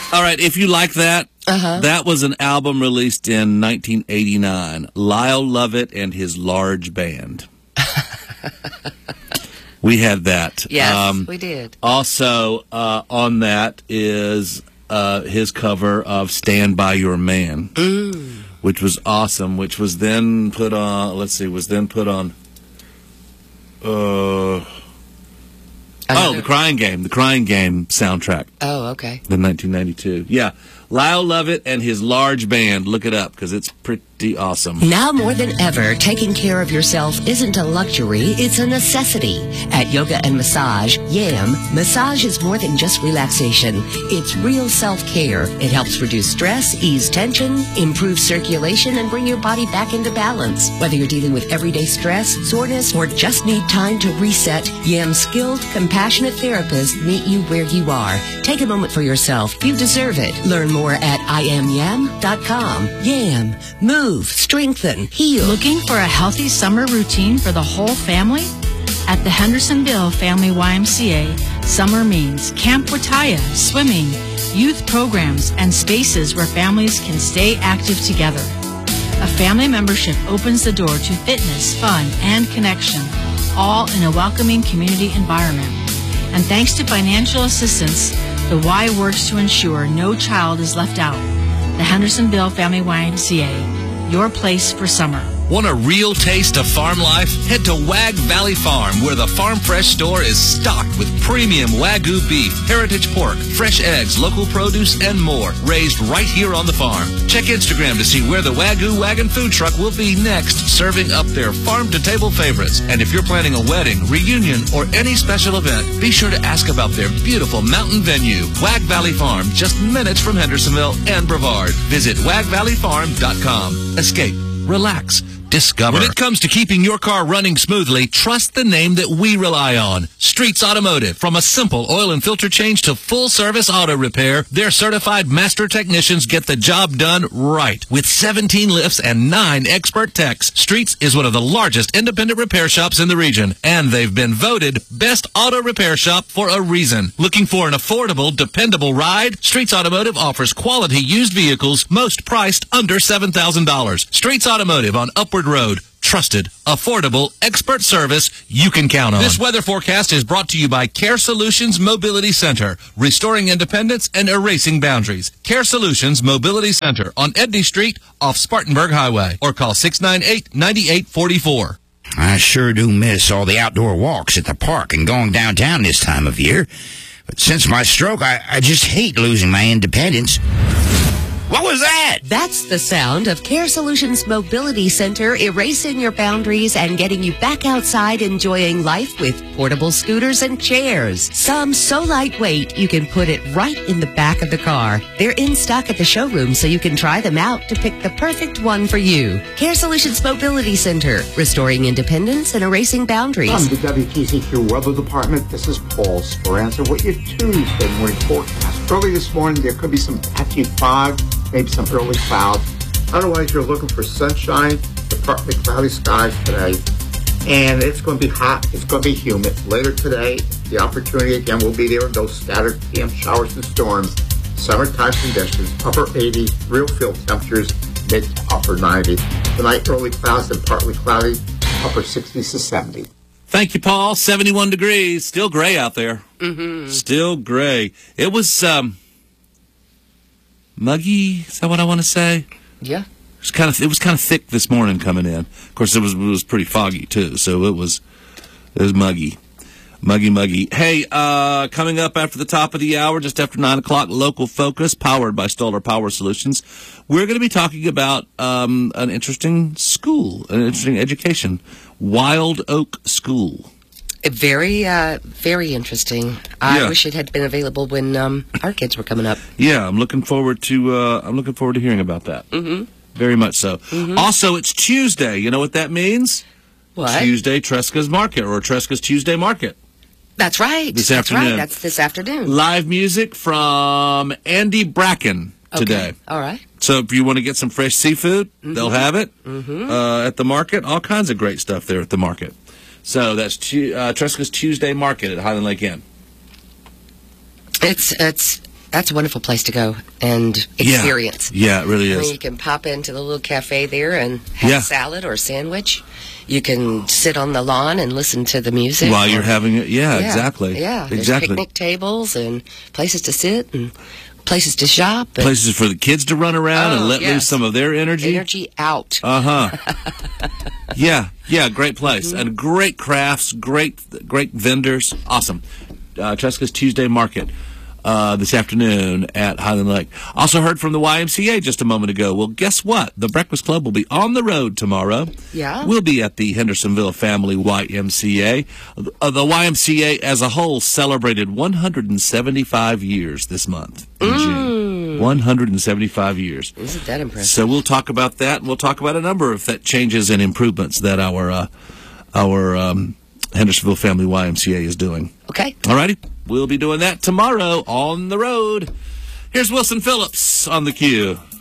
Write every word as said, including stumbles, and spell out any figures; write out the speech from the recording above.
All right, if you like that, Uh-huh. that was an album released in nineteen eighty-nine. Lyle Lovett and his Large Band. We had that. Yes, Um, we did. Also, uh, on that is uh, his cover of Stand By Your Man, Mm. which was awesome, which was then put on, let's see, was then put on, uh, oh, The Crying Game, The Crying Game soundtrack. Oh, okay. In nineteen ninety-two. Yeah. Lyle Lovett and his Large Band. Look it up because it's pretty awesome. Now more than ever, taking care of yourself isn't a luxury, it's a necessity. At Yoga and Massage, YAM, massage is more than just relaxation. It's real self-care. It helps reduce stress, ease tension, improve circulation, and bring your body back into balance. Whether you're dealing with everyday stress, soreness, or just need time to reset, YAM's skilled, compassionate therapists meet you where you are. Take a moment for yourself. You deserve it. Learn more at I am yam dot com. YAM. Move, strengthen, heal. Looking for a healthy summer routine for the whole family? At the Hendersonville Family Y M C A, summer means Camp Wataya, swimming, youth programs, and spaces where families can stay active together. A family membership opens the door to fitness, fun, and connection, all in a welcoming community environment. And thanks to financial assistance, the Y works to ensure no child is left out. The Hendersonville Family Y M C A, your place for summer. Want a real taste of farm life? Head to Wag Valley Farm, where the Farm Fresh store is stocked with premium Wagyu beef, heritage pork, fresh eggs, local produce, and more, raised right here on the farm. Check Instagram to see where the Wagyu Wagon food truck will be next, serving up their farm-to-table favorites. And if you're planning a wedding, reunion, or any special event, be sure to ask about their beautiful mountain venue, Wag Valley Farm, just minutes from Hendersonville and Brevard. Visit wag valley farm dot com. Escape. Relax. Discover. When it comes to keeping your car running smoothly, trust the name that we rely on. Streets Automotive. From a simple oil and filter change to full-service auto repair, their certified master technicians get the job done right. With seventeen lifts and nine expert techs, Streets is one of the largest independent repair shops in the region, and they've been voted Best Auto Repair Shop for a reason. Looking for an affordable, dependable ride? Streets Automotive offers quality used vehicles, most priced under seven thousand dollars. Streets Automotive on Upward Road. Trusted, affordable, expert service you can count on. This weather forecast is brought to you by Care Solutions Mobility Center, restoring independence and erasing boundaries. Care Solutions Mobility Center on Edney Street off Spartanburg Highway, or call six nine eight, nine eight four four. I sure do miss all the outdoor walks at the park and going downtown this time of year. But since my stroke, I, I just hate losing my independence. What was that? That's the sound of Care Solutions Mobility Center erasing your boundaries and getting you back outside enjoying life with portable scooters and chairs. Some so lightweight you can put it right in the back of the car. They're in stock at the showroom so you can try them out to pick the perfect one for you. Care Solutions Mobility Center, restoring independence and erasing boundaries. From the W T C Q Weather Department, this is Paul Speranza with your Tuesday morning forecast. Early this morning, there could be some patchy fog, maybe some early clouds. Otherwise, you're looking for sunshine, the partly cloudy skies today. And it's going to be hot. It's going to be humid. Later today, the opportunity again will be there. Those scattered P M showers and storms. Summertime conditions, upper eighties, real field temperatures, mid to upper nineties. Tonight, early clouds and partly cloudy, upper sixties to seventy. Thank you, Paul. seventy-one degrees. Still gray out there. Mm-hmm. Still gray. It was um, muggy. Is that what I want to say? Yeah. It was kind of it was kind of thick this morning coming in. Of course, it was it was pretty foggy too. So it was it was muggy, muggy, muggy. Hey, uh, coming up after the top of the hour, just after nine o'clock, Local Focus, powered by Stoller Power Solutions. We're going to be talking about um, an interesting school, an interesting education, Wild Oak School. Very, uh, very interesting. I Yeah. wish it had been available when um, our kids were coming up. Yeah, I'm looking forward to uh, I'm looking forward to hearing about that. Mm-hmm. Very much so. Mhm. Also, it's Tuesday. You know what that means? What? Tuesday Tresca's Market, or Tresca's Tuesday Market. That's right. This That's afternoon. right. That's this afternoon. Live music from Andy Bracken today. Okay. All right. So if you want to get some fresh seafood, they'll have it Mm-hmm. uh, at the market. All kinds of great stuff there at the market. So that's tu- uh, Tresca's Tuesday Market at Highland Lake Inn. It's it's that's a wonderful place to go and experience. Yeah, yeah, it really I is. mean, you can pop into the little cafe there and have Yeah. a salad or a sandwich. You can sit on the lawn and listen to the music While you're or- having it, yeah, Yeah, exactly. Yeah, there's exactly. picnic tables and places to sit and places to shop. And Places for the kids to run around Oh, and let yes. loose some of their energy. energy out. Uh huh. yeah, yeah, great place Mm-hmm. and great crafts, great, great vendors. Awesome. Uh, Cheska's Tuesday Market uh, this afternoon at Highland Lake. Also heard from the Y M C A just a moment ago. Well, guess what? The Breakfast Club will be on the road tomorrow. Yeah. We'll be at the Hendersonville Family Y M C A. Uh, the Y M C A as a whole celebrated one hundred seventy-five years this month in Mm. June. one hundred seventy-five years. Isn't that impressive? So we'll talk about that, and we'll talk about a number of that changes and improvements that our uh, our um, Hendersonville Family Y M C A is doing. Okay. All righty, we'll be doing that tomorrow on the road. Here's Wilson Phillips on the queue.